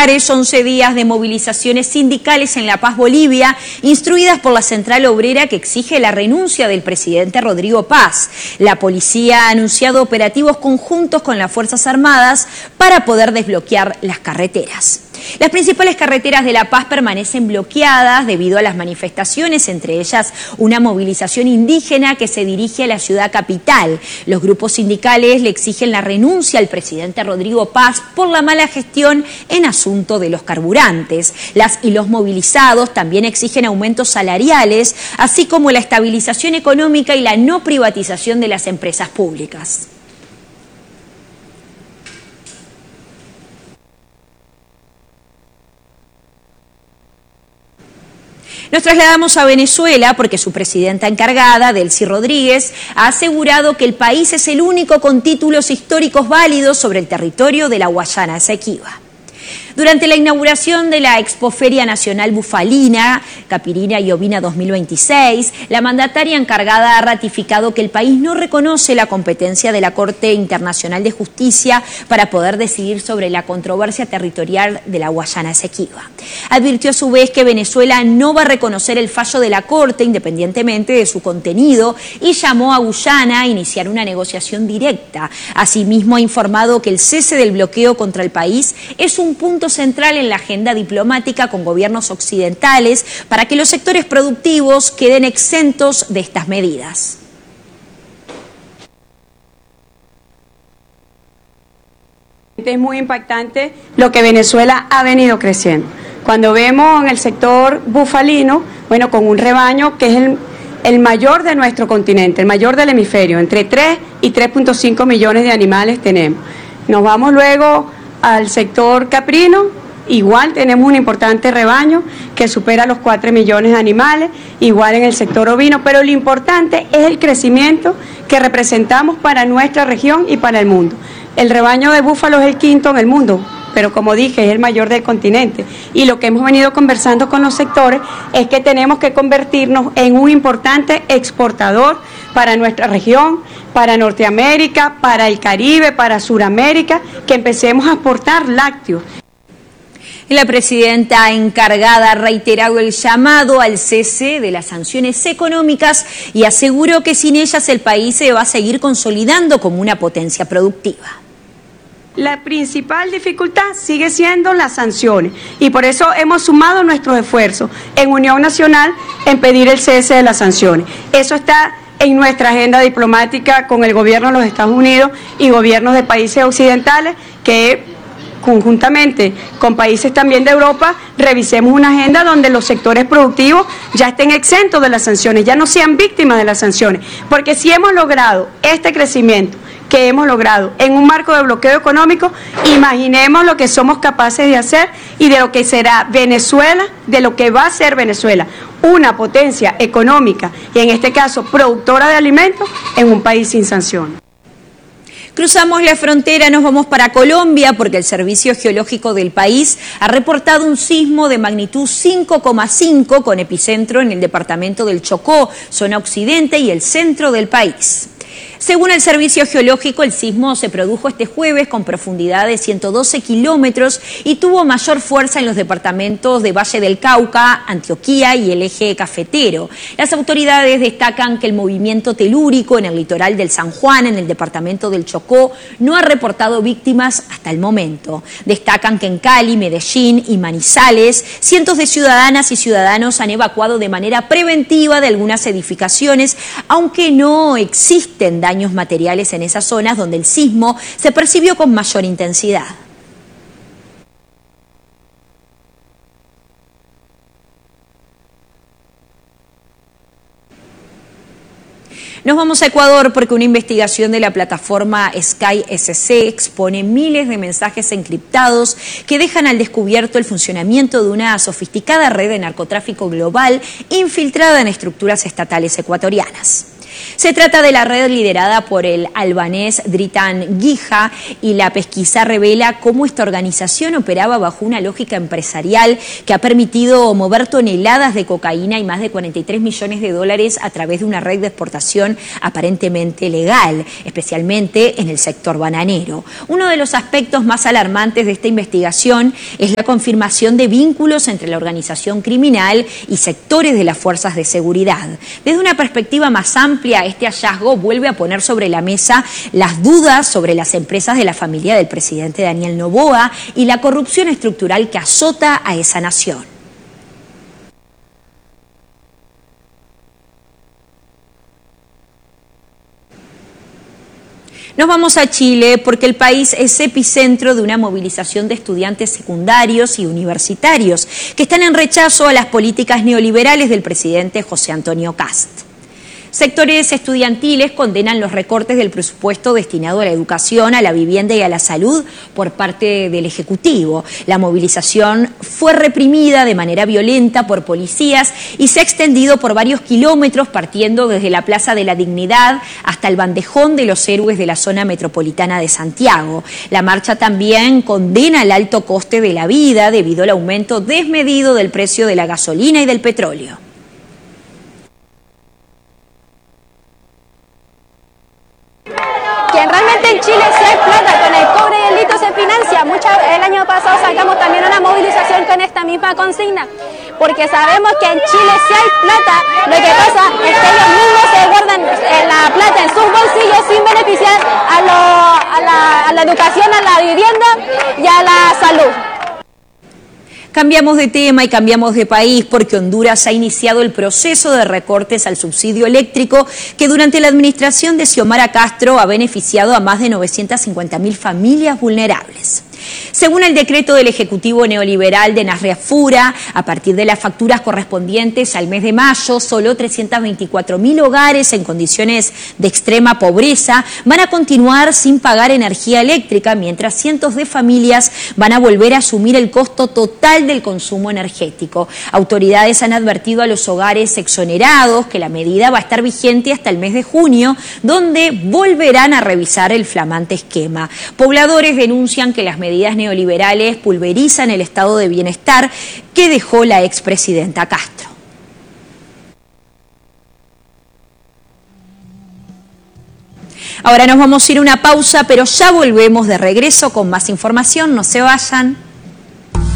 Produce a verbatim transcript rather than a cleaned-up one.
lugares, once días de movilizaciones sindicales en La Paz, Bolivia, instruidas por la Central Obrera que exige la renuncia del presidente Rodrigo Paz. La policía ha anunciado operativos conjuntos con las Fuerzas Armadas para poder desbloquear las carreteras. Las principales carreteras de La Paz permanecen bloqueadas debido a las manifestaciones, entre ellas una movilización indígena que se dirige a la ciudad capital. Los grupos sindicales le exigen la renuncia al presidente Rodrigo Paz por la mala gestión en asunto de los carburantes. Las y los movilizados también exigen aumentos salariales, así como la estabilización económica y la no privatización de las empresas públicas. Nos trasladamos a Venezuela porque su presidenta encargada, Delcy Rodríguez, ha asegurado que el país es el único con títulos históricos válidos sobre el territorio de la Guayana Esequiba. Durante la inauguración de la Expoferia Nacional Bufalina, Capirina y Ovina dos mil veintiséis, la mandataria encargada ha ratificado que el país no reconoce la competencia de la Corte Internacional de Justicia para poder decidir sobre la controversia territorial de la Guayana Esequiba. Advirtió a su vez que Venezuela no va a reconocer el fallo de la Corte independientemente de su contenido y llamó a Guyana a iniciar una negociación directa. Asimismo, ha informado que el cese del bloqueo contra el país es un punto central en la agenda diplomática con gobiernos occidentales para que los sectores productivos queden exentos de estas medidas. Es muy impactante lo que Venezuela ha venido creciendo. Cuando vemos en el sector bufalino, bueno, con un rebaño que es el, el mayor de nuestro continente, el mayor del hemisferio, entre tres y tres punto cinco millones de animales tenemos. Nos vamos luego al sector caprino, igual tenemos un importante rebaño que supera los cuatro millones de animales, igual en el sector ovino, pero lo importante es el crecimiento que representamos para nuestra región y para el mundo. El rebaño de búfalos es el quinto en el mundo, pero como dije, es el mayor del continente. Y lo que hemos venido conversando con los sectores es que tenemos que convertirnos en un importante exportador para nuestra región, para Norteamérica, para el Caribe, para Suramérica, que empecemos a exportar lácteos. La presidenta encargada ha reiterado el llamado al cese de las sanciones económicas y aseguró que sin ellas el país se va a seguir consolidando como una potencia productiva. La principal dificultad sigue siendo las sanciones y por eso hemos sumado nuestros esfuerzos en Unión Nacional en pedir el cese de las sanciones. Eso está en nuestra agenda diplomática con el gobierno de los Estados Unidos y gobiernos de países occidentales que conjuntamente con países también de Europa revisemos una agenda donde los sectores productivos ya estén exentos de las sanciones, ya no sean víctimas de las sanciones, porque si hemos logrado este crecimiento que hemos logrado en un marco de bloqueo económico, imaginemos lo que somos capaces de hacer y de lo que será Venezuela, de lo que va a ser Venezuela, una potencia económica y en este caso productora de alimentos en un país sin sanciones. Cruzamos la frontera, nos vamos para Colombia porque el Servicio Geológico del país ha reportado un sismo de magnitud cinco coma cinco con epicentro en el departamento del Chocó, zona occidente y el centro del país. Según el Servicio Geológico, el sismo se produjo este jueves con profundidad de ciento doce kilómetros y tuvo mayor fuerza en los departamentos de Valle del Cauca, Antioquia y el eje cafetero. Las autoridades destacan que el movimiento telúrico en el litoral del San Juan, en el departamento del Chocó, no ha reportado víctimas hasta el momento. Destacan que en Cali, Medellín y Manizales, cientos de ciudadanas y ciudadanos han evacuado de manera preventiva de algunas edificaciones, aunque no existen daños materiales en esas zonas donde el sismo se percibió con mayor intensidad. Nos vamos a Ecuador porque una investigación de la plataforma Sky S C expone miles de mensajes encriptados que dejan al descubierto el funcionamiento de una sofisticada red de narcotráfico global infiltrada en estructuras estatales ecuatorianas. Se trata de la red liderada por el albanés Dritan Gija y la pesquisa revela cómo esta organización operaba bajo una lógica empresarial que ha permitido mover toneladas de cocaína y más de cuarenta y tres millones de dólares a través de una red de exportación aparentemente legal, especialmente en el sector bananero. Uno de los aspectos más alarmantes de esta investigación es la confirmación de vínculos entre la organización criminal y sectores de las fuerzas de seguridad. Desde una perspectiva más amplia, este hallazgo vuelve a poner sobre la mesa las dudas sobre las empresas de la familia del presidente Daniel Noboa y la corrupción estructural que azota a esa nación. Nos vamos a Chile porque el país es epicentro de una movilización de estudiantes secundarios y universitarios que están en rechazo a las políticas neoliberales del presidente José Antonio Kast. Sectores estudiantiles condenan los recortes del presupuesto destinado a la educación, a la vivienda y a la salud por parte del Ejecutivo. La movilización fue reprimida de manera violenta por policías y se ha extendido por varios kilómetros, partiendo desde la Plaza de la Dignidad hasta el Bandejón de los Héroes de la zona metropolitana de Santiago. La marcha también condena el alto coste de la vida debido al aumento desmedido del precio de la gasolina y del petróleo. Quien realmente en Chile se explota con el cobre y el litio se financia. Mucho, el año pasado sacamos también una movilización con esta misma consigna, porque sabemos que en Chile si hay plata, lo que pasa es que ellos mismos se guardan la plata en sus bolsillos sin beneficiar a, lo, a, la, a la educación, a la vivienda y a la salud. Cambiamos de tema y cambiamos de país porque Honduras ha iniciado el proceso de recortes al subsidio eléctrico que durante la administración de Xiomara Castro ha beneficiado a más de novecientas cincuenta mil familias vulnerables. Según el decreto del Ejecutivo neoliberal de Nasria Fura, a partir de las facturas correspondientes al mes de mayo, solo trescientos veinticuatro mil hogares en condiciones de extrema pobreza van a continuar sin pagar energía eléctrica, mientras cientos de familias van a volver a asumir el costo total del consumo energético. Autoridades han advertido a los hogares exonerados que la medida va a estar vigente hasta el mes de junio, donde volverán a revisar el flamante esquema. Pobladores denuncian que las medidas neoliberales pulverizan el estado de bienestar que dejó la expresidenta Castro. Ahora nos vamos a ir a una pausa, pero ya volvemos de regreso con más información. No se vayan.